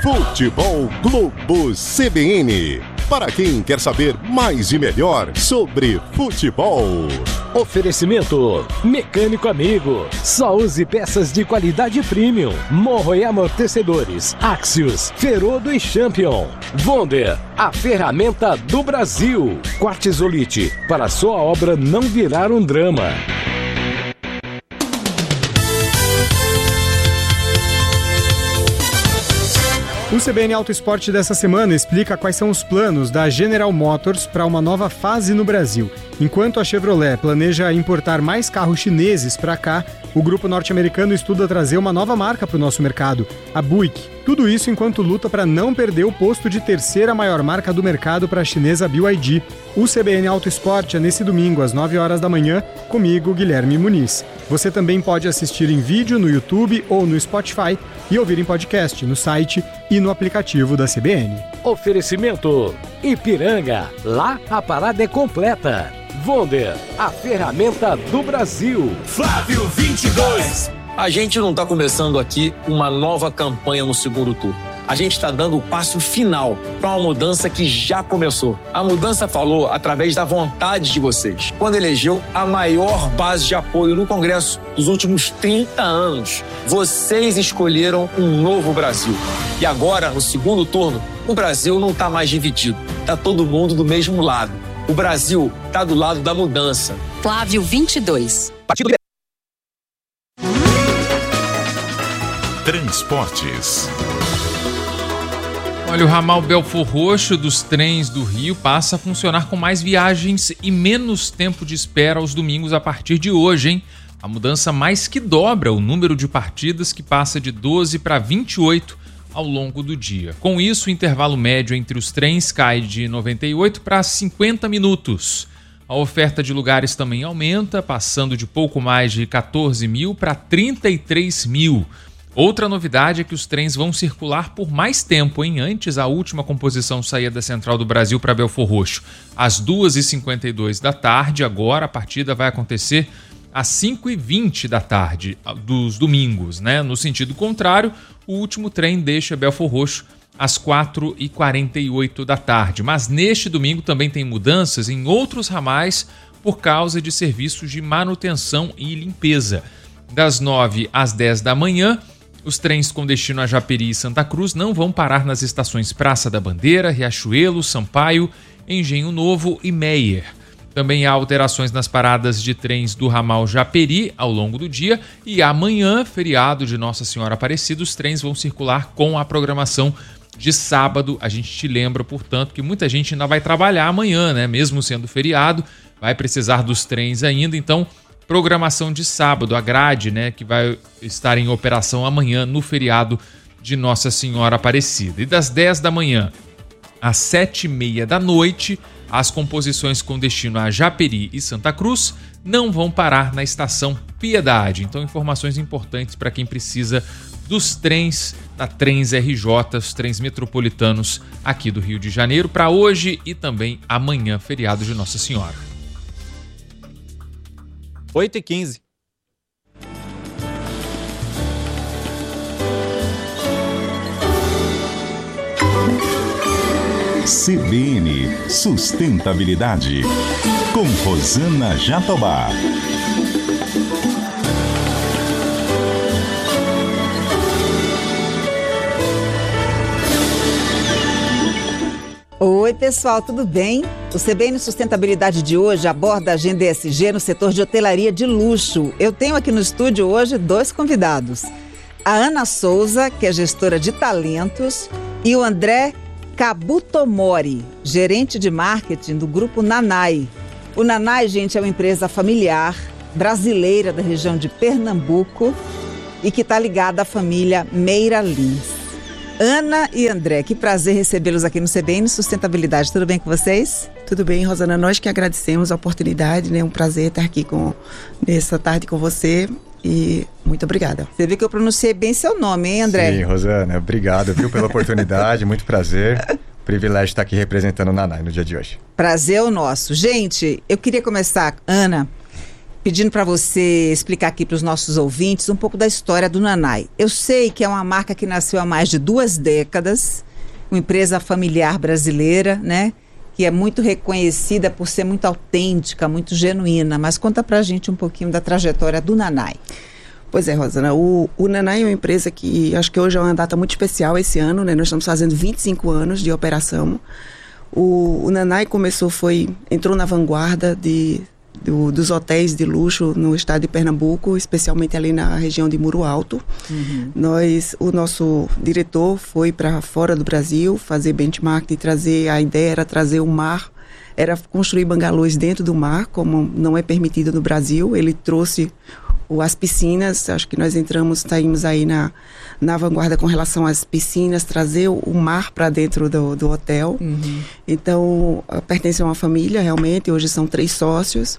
Futebol Globo CBN. Para quem quer saber mais e melhor sobre futebol. Oferecimento Mecânico Amigo. Só use peças de qualidade premium. Morro e amortecedores. Axios, Ferodo e Champion. Wonder, a ferramenta do Brasil. Quartzolite, para sua obra não virar um drama. O CBN Auto Esporte dessa semana explica quais são os planos da General Motors para uma nova fase no Brasil. Enquanto a Chevrolet planeja importar mais carros chineses para cá, o grupo norte-americano estuda trazer uma nova marca para o nosso mercado, a Buick. Tudo isso enquanto luta para não perder o posto de terceira maior marca do mercado para a chinesa BYD. O CBN Auto Esporte é nesse domingo às 9 horas da manhã, comigo, Guilherme Muniz. Você também pode assistir em vídeo no YouTube ou no Spotify e ouvir em podcast no site e no aplicativo da CBN. Oferecimento Ipiranga, lá a parada é completa. Wonder, a ferramenta do Brasil. Flávio 22. A gente não está começando aqui uma nova campanha no segundo turno. A gente está dando o passo final para uma mudança que já começou. A mudança falou através da vontade de vocês. Quando elegeu a maior base de apoio no Congresso dos últimos 30 anos, vocês escolheram um novo Brasil. E agora, no segundo turno, o Brasil não está mais dividido. Está todo mundo do mesmo lado. O Brasil está do lado da mudança. Flávio 22. Partido Transportes. Olha, o ramal Belfor Roxo dos trens do Rio passa a funcionar com mais viagens e menos tempo de espera aos domingos a partir de hoje, hein? A mudança mais que dobra o número de partidas, que passa de 12 para 28 ao longo do dia. Com isso, o intervalo médio entre os trens cai de 98 para 50 minutos. A oferta de lugares também aumenta, passando de pouco mais de 14 mil para 33 mil. Outra novidade é que os trens vão circular por mais tempo, hein? Antes, a última composição saía da Central do Brasil para Belfor Roxo às 2h52 da tarde. Agora a partida vai acontecer às 5h20 da tarde dos domingos, né? No sentido contrário, o último trem deixa Belfor Roxo às 4h48 da tarde. Mas neste domingo também tem mudanças em outros ramais por causa de serviços de manutenção e limpeza. Das 9 às 10 da manhã, os trens com destino a Japeri e Santa Cruz não vão parar nas estações Praça da Bandeira, Riachuelo, Sampaio, Engenho Novo e Meier. Também há alterações nas paradas de trens do ramal Japeri ao longo do dia e amanhã, feriado de Nossa Senhora Aparecida, os trens vão circular com a programação de sábado. A gente te lembra, portanto, que muita gente ainda vai trabalhar amanhã, né? Mesmo sendo feriado, vai precisar dos trens ainda, então programação de sábado, a grade, né, que vai estar em operação amanhã no feriado de Nossa Senhora Aparecida. E das 10 da manhã às 7h30 da noite, as composições com destino a Japeri e Santa Cruz não vão parar na estação Piedade. Então, informações importantes para quem precisa dos trens da Trens RJ, os trens metropolitanos aqui do Rio de Janeiro, para hoje e também amanhã, feriado de Nossa Senhora. 8h15. CBN Sustentabilidade, com Rosana Jatobá. Oi, pessoal, tudo bem? O CBN Sustentabilidade de hoje aborda a agenda ESG no setor de hotelaria de luxo. Eu tenho aqui no estúdio hoje 2 convidados. A Ana Souza, que é gestora de talentos, e o André Kabutomori, gerente de marketing do grupo Nanai. O Nanai, gente, é uma empresa familiar brasileira da região de Pernambuco e que está ligada à família Meira Lins. Ana e André, que prazer recebê-los aqui no CBN Sustentabilidade. Tudo bem com vocês? Tudo bem, Rosana. Nós que agradecemos a oportunidade, né? Um prazer estar aqui nessa tarde com você e muito obrigada. Você viu que eu pronunciei bem seu nome, hein, André? Sim, Rosana. Obrigado, viu, pela oportunidade. Muito prazer. Privilégio estar aqui representando o Nanai no dia de hoje. Prazer é o nosso. Gente, eu queria começar, Ana, pedindo para você explicar aqui para os nossos ouvintes um pouco da história do Nanai. Eu sei que é uma marca que nasceu há mais de 2 décadas, uma empresa familiar brasileira, né? Que é muito reconhecida por ser muito autêntica, muito genuína. Mas conta pra gente um pouquinho da trajetória do Nanai. Pois é, Rosana, o Nanai é uma empresa que acho que hoje é uma data muito especial esse ano, né? Nós estamos fazendo 25 anos de operação. O Nanai entrou na vanguarda dos hotéis de luxo no estado de Pernambuco, especialmente ali na região de Muro Alto. O nosso diretor foi para fora do Brasil fazer benchmark e a ideia era trazer o mar, era construir bangalôs dentro do mar, como não é permitido no Brasil. Ele trouxe as piscinas, acho que nós saímos aí na vanguarda com relação às piscinas, trazer o mar para dentro do hotel. Então, pertence a uma família, realmente, hoje são 3 sócios,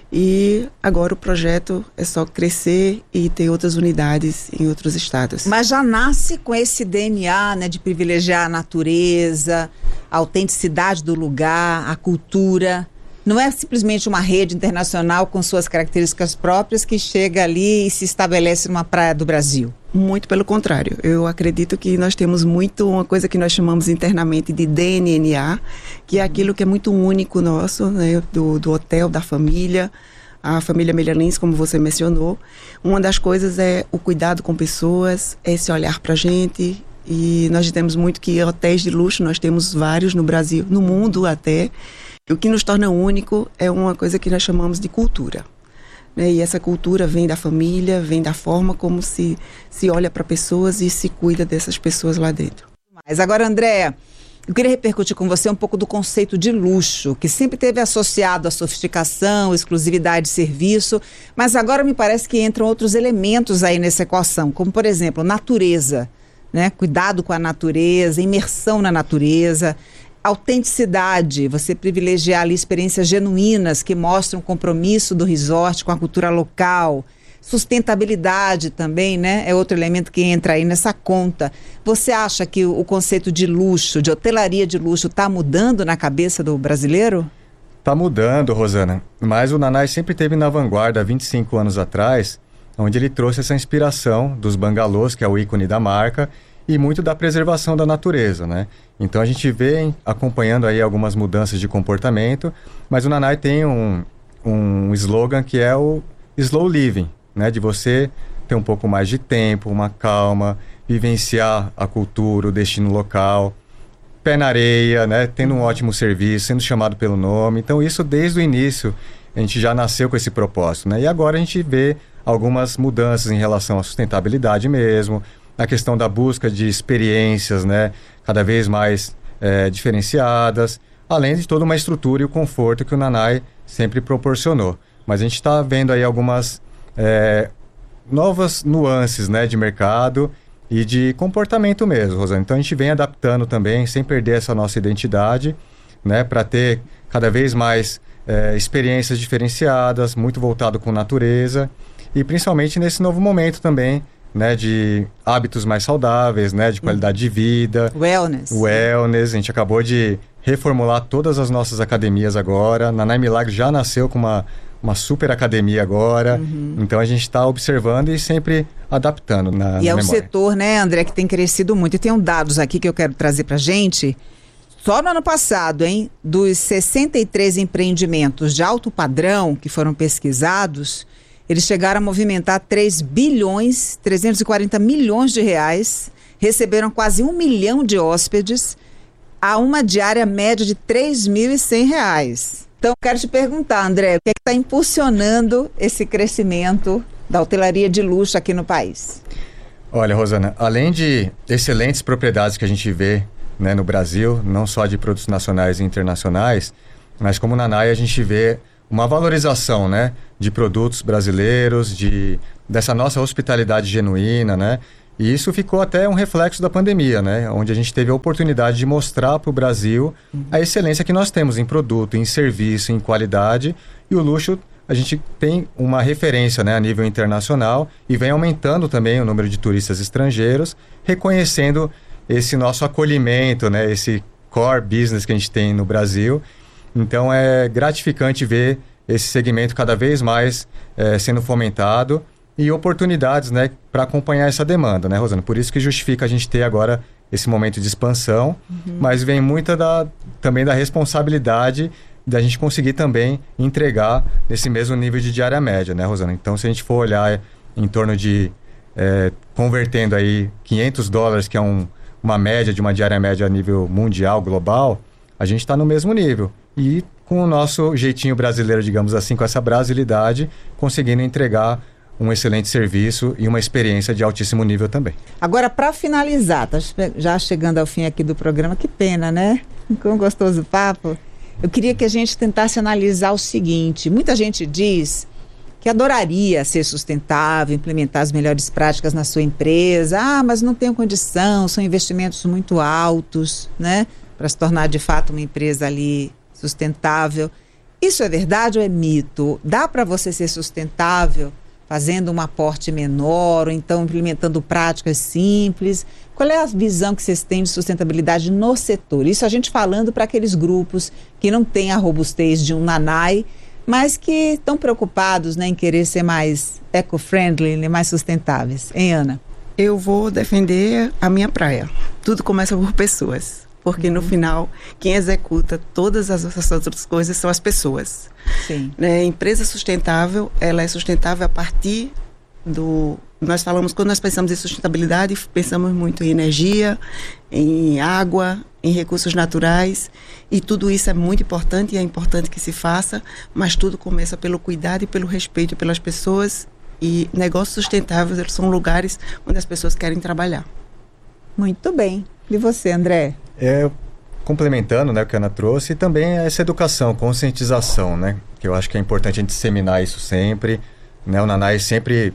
e agora o projeto é só crescer e ter outras unidades em outros estados. Mas já nasce com esse DNA, né, de privilegiar a natureza, a autenticidade do lugar, a cultura. Não é simplesmente uma rede internacional com suas características próprias que chega ali e se estabelece numa praia do Brasil. Muito pelo contrário. Eu acredito que nós temos uma coisa que nós chamamos internamente de DNA, que é aquilo que é muito único nosso, né, do hotel, da família, a família Melhalins, como você mencionou. Uma das coisas é o cuidado com pessoas, é esse olhar pra gente. E nós temos muito que hotéis de luxo, nós temos vários no Brasil, no mundo até. O que nos torna único é uma coisa que nós chamamos de cultura, né? E essa cultura vem da família, vem da forma como se olha para pessoas e se cuida dessas pessoas lá dentro. Mas agora, Andréa, eu queria repercutir com você um pouco do conceito de luxo, que sempre esteve associado à sofisticação, exclusividade de serviço, mas agora me parece que entram outros elementos aí nessa equação, como, por exemplo, natureza, né? Cuidado com a natureza, imersão na natureza, autenticidade, você privilegiar ali experiências genuínas que mostram o compromisso do resort com a cultura local. Sustentabilidade também, né? É outro elemento que entra aí nessa conta. Você acha que o conceito de luxo, de hotelaria de luxo, está mudando na cabeça do brasileiro? Está mudando, Rosana. Mas o Nanai sempre esteve na vanguarda há 25 anos atrás, onde ele trouxe essa inspiração dos bangalôs, que é o ícone da marca, e muito da preservação da natureza, né? Então a gente vem acompanhando aí algumas mudanças de comportamento, mas o Nanai tem um slogan que é o slow living, né? De você ter um pouco mais de tempo, uma calma, vivenciar a cultura, o destino local, pé na areia, né? Tendo um ótimo serviço, sendo chamado pelo nome. Então isso desde o início a gente já nasceu com esse propósito, né? E agora a gente vê algumas mudanças em relação à sustentabilidade mesmo, na questão da busca de experiências, né, cada vez mais diferenciadas, além de toda uma estrutura e o conforto que o Nanai sempre proporcionou. Mas a gente está vendo aí algumas novas nuances, né, de mercado e de comportamento mesmo, Rosana. Então a gente vem adaptando também, sem perder essa nossa identidade, né, para ter cada vez mais experiências diferenciadas, muito voltado com natureza e principalmente nesse novo momento também, né, de hábitos mais saudáveis, né, de qualidade de vida. Wellness. A gente acabou de reformular todas as nossas academias agora. Nanai Milagre já nasceu com uma super academia agora. Então a gente está observando e sempre adaptando na E é memória. um setor, né, André, que tem crescido muito. E tem dados aqui que eu quero trazer para a gente. Só no ano passado, dos 63 empreendimentos de alto padrão que foram pesquisados, eles chegaram a movimentar 3.340 bilhões de reais, receberam quase 1 milhão de hóspedes, a uma diária média de R$3.100. Então, quero te perguntar, André, o que é que está impulsionando esse crescimento da hotelaria de luxo aqui no país? Olha, Rosana, além de excelentes propriedades que a gente vê, né, no Brasil, não só de produtos nacionais e internacionais, mas como Nanai a gente vê uma valorização, né, de produtos brasileiros, dessa nossa hospitalidade genuína, né? E isso ficou até um reflexo da pandemia, né? Onde a gente teve a oportunidade de mostrar para o Brasil a excelência que nós temos em produto, em serviço, em qualidade. E o luxo, a gente tem uma referência, né, a nível internacional e vem aumentando também o número de turistas estrangeiros, reconhecendo esse nosso acolhimento, né, esse core business que a gente tem no Brasil. Então é gratificante ver esse segmento cada vez mais sendo fomentado e oportunidades, né, para acompanhar essa demanda, né, Rosana? Por isso que justifica a gente ter agora esse momento de expansão, mas vem muita também da responsabilidade da gente conseguir também entregar nesse mesmo nível de diária média, né, Rosana? Então, se a gente for olhar em torno de, convertendo aí $500, que é uma média de uma diária média a nível mundial, global, a gente está no mesmo nível. E com o nosso jeitinho brasileiro, digamos assim, com essa brasilidade, conseguindo entregar um excelente serviço e uma experiência de altíssimo nível também. Agora, para finalizar, tá já chegando ao fim aqui do programa, que pena, né? Com um gostoso papo. Eu queria que a gente tentasse analisar o seguinte: muita gente diz que adoraria ser sustentável, implementar as melhores práticas na sua empresa. Mas não tenho condição, são investimentos muito altos, né? Para se tornar de fato uma empresa ali sustentável. Isso é verdade ou é mito? Dá para você ser sustentável fazendo um aporte menor ou então implementando práticas simples? Qual é a visão que vocês têm de sustentabilidade no setor? Isso a gente falando para aqueles grupos que não têm a robustez de um Nanai, mas que estão preocupados, né, em querer ser mais eco-friendly, né, mais sustentáveis. Hein, Ana? Eu vou defender a minha praia. Tudo começa por pessoas. Porque no final, quem executa todas as outras coisas são as pessoas. Sim. Né? Empresa sustentável, ela é sustentável a partir nós falamos, quando nós pensamos em sustentabilidade, pensamos muito em energia, em água, em recursos naturais, e tudo isso é muito importante e é importante que se faça, mas tudo começa pelo cuidado e pelo respeito pelas pessoas, e negócios sustentáveis são lugares onde as pessoas querem trabalhar. Muito bem. E você, André? Complementando, né, o que a Ana trouxe, e também essa educação, conscientização, né, que eu acho que é importante a gente disseminar isso sempre, né, o Nanai sempre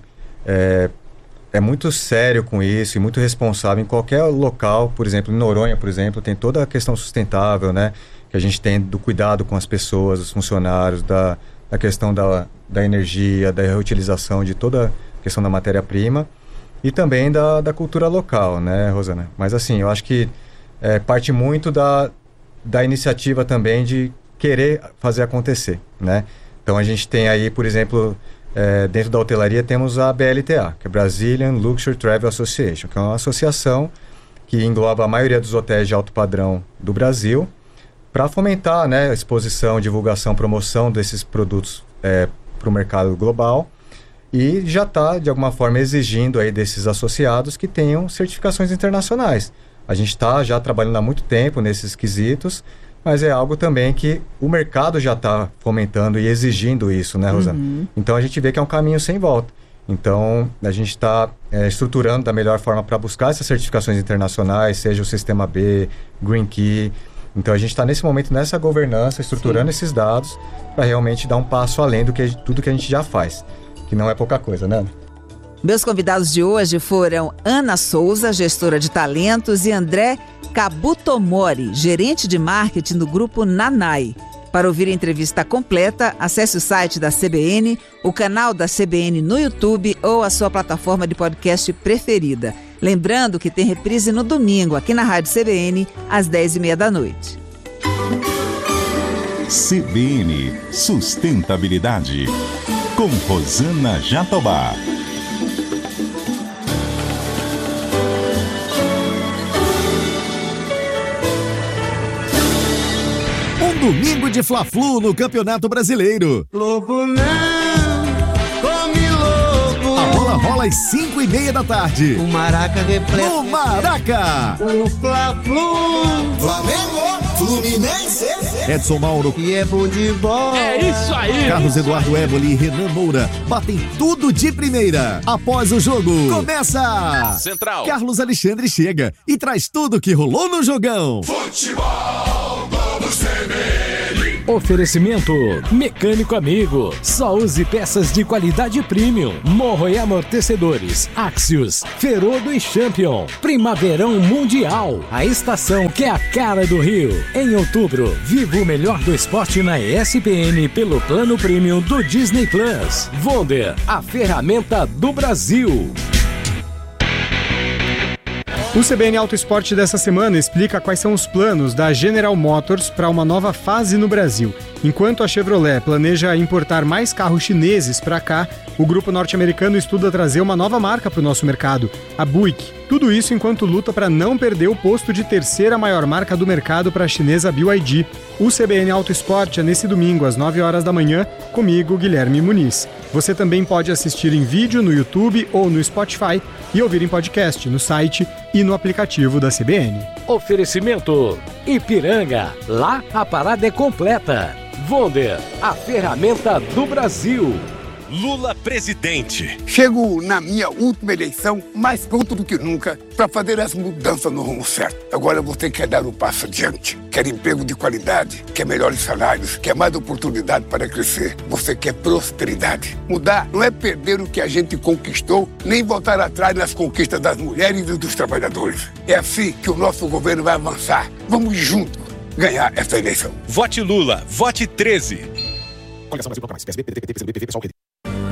é muito sério com isso e muito responsável em qualquer local. Por exemplo, em Noronha, por exemplo, tem toda a questão sustentável, né, que a gente tem do cuidado com as pessoas, os funcionários, da questão da energia, da reutilização de toda a questão da matéria-prima e também da cultura local, né, Rosana? Mas assim, eu acho que parte muito da iniciativa também de querer fazer acontecer, né? Então a gente tem aí, por exemplo, dentro da hotelaria temos a BLTA, que é Brazilian Luxury Travel Association, que é uma associação que engloba a maioria dos hotéis de alto padrão do Brasil, para fomentar, né, a exposição, divulgação, promoção desses produtos para o mercado global, e já está, de alguma forma, exigindo aí desses associados que tenham certificações internacionais. A gente está já trabalhando há muito tempo nesses quesitos, mas é algo também que o mercado já está fomentando e exigindo isso, né, Rosana? Então a gente vê que é um caminho sem volta. Então a gente está estruturando da melhor forma para buscar essas certificações internacionais, seja o Sistema B, Green Key. Então a gente está nesse momento nessa governança, estruturando esses dados para realmente dar um passo além do que tudo que a gente já faz, que não é pouca coisa, né? Meus convidados de hoje foram Ana Souza, gestora de talentos, e André Kabutomori, gerente de marketing do grupo Nanai. Para ouvir a entrevista completa, acesse o site da CBN, o canal da CBN no YouTube ou a sua plataforma de podcast preferida. Lembrando que tem reprise no domingo, aqui na Rádio CBN, às 10h30 da noite. CBN Sustentabilidade, com Rosana Jatobá. Domingo de Fla-Flu no Campeonato Brasileiro. Lobo não, come lobo. A bola rola às 5h30 da tarde. O Maraca repleto. No Maraca. O Fla-Flu. Flamengo, Fluminense. Edson Mauro. E é bom de bola. É isso aí. Carlos Eduardo Éboli e Renan Moura batem tudo de primeira. Após o jogo, começa. Central. Carlos Alexandre chega e traz tudo que rolou no jogão. Futebol Globo CBN. Oferecimento Mecânico Amigo. Só use peças de qualidade premium. Morro e amortecedores. Axios, Ferodo e Champion. Primaverão Mundial. A estação que é a cara do Rio. Em outubro, viva o melhor do esporte na ESPN pelo plano premium do Disney Plus. Wonder, a ferramenta do Brasil. O CBN Auto Esporte dessa semana explica quais são os planos da General Motors para uma nova fase no Brasil. Enquanto a Chevrolet planeja importar mais carros chineses para cá, o grupo norte-americano estuda trazer uma nova marca para o nosso mercado, a Buick. Tudo isso enquanto luta para não perder o posto de terceira maior marca do mercado para a chinesa BYD. O CBN Auto Esporte é nesse domingo às 9 horas da manhã, comigo, Guilherme Muniz. Você também pode assistir em vídeo no YouTube ou no Spotify e ouvir em podcast no site e no aplicativo da CBN. Oferecimento Ipiranga, lá a parada é completa. Wonder, a ferramenta do Brasil. Lula presidente. Chego na minha última eleição mais pronto do que nunca para fazer as mudanças no rumo certo. Agora você quer dar um passo adiante, quer emprego de qualidade, quer melhores salários, quer mais oportunidade para crescer. Você quer prosperidade. Mudar não é perder o que a gente conquistou, nem voltar atrás nas conquistas das mulheres e dos trabalhadores. É assim que o nosso governo vai avançar. Vamos juntos ganhar essa eleição. Vote Lula, vote 13. Coligação Brasil Toca Mais, PSB, PDT, PCB, PSOL, PT.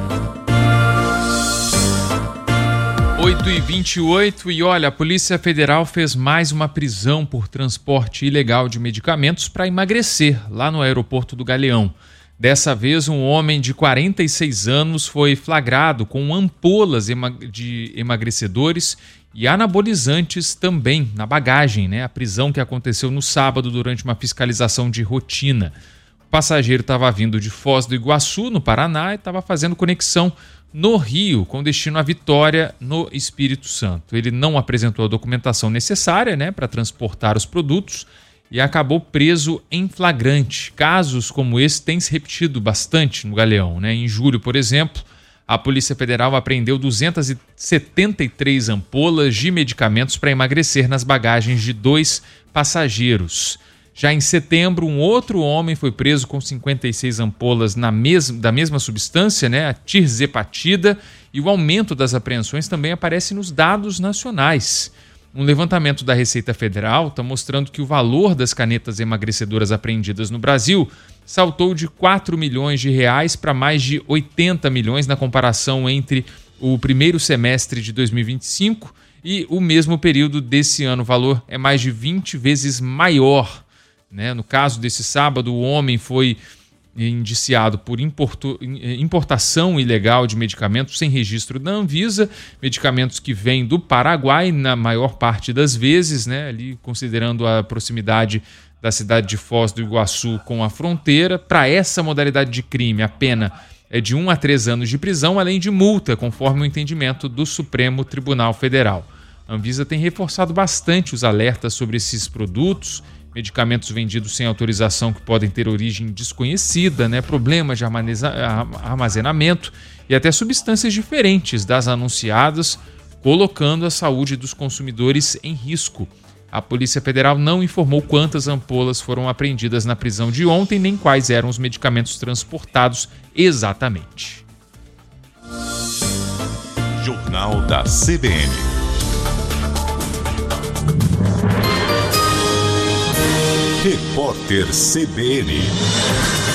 8h28 e olha, a Polícia Federal fez mais uma prisão por transporte ilegal de medicamentos para emagrecer lá no aeroporto do Galeão. Dessa vez, um homem de 46 anos foi flagrado com ampolas de emagrecedores e anabolizantes também na bagagem, né? A prisão que aconteceu no sábado durante uma fiscalização de rotina. O passageiro estava vindo de Foz do Iguaçu, no Paraná, e estava fazendo conexão no Rio, com destino à Vitória, no Espírito Santo. Ele não apresentou a documentação necessária, né, para transportar os produtos e acabou preso em flagrante. Casos como esse têm se repetido bastante no Galeão, né? Em julho, por exemplo, a Polícia Federal apreendeu 273 ampolas de medicamentos para emagrecer nas bagagens de 2 passageiros. Já em setembro, um outro homem foi preso com 56 ampolas da mesma substância, né, a tirzepatida, e o aumento das apreensões também aparece nos dados nacionais. Um levantamento da Receita Federal está mostrando que o valor das canetas emagrecedoras apreendidas no Brasil saltou de 4 milhões de reais para mais de 80 milhões na comparação entre o primeiro semestre de 2025 e o mesmo período desse ano. O valor é mais de 20 vezes maior. No caso desse sábado, o homem foi indiciado por importação ilegal de medicamentos sem registro da Anvisa, medicamentos que vêm do Paraguai na maior parte das vezes, né, ali considerando a proximidade da cidade de Foz do Iguaçu com a fronteira. Para essa modalidade de crime, a pena é de 1 a 3 anos de prisão, além de multa, conforme o entendimento do Supremo Tribunal Federal. A Anvisa tem reforçado bastante os alertas sobre esses produtos, medicamentos vendidos sem autorização que podem ter origem desconhecida, né? Problemas de armazenamento e até substâncias diferentes das anunciadas, colocando a saúde dos consumidores em risco. A Polícia Federal não informou quantas ampolas foram apreendidas na prisão de ontem, nem quais eram os medicamentos transportados exatamente. Jornal da CBN. Repórter CBN.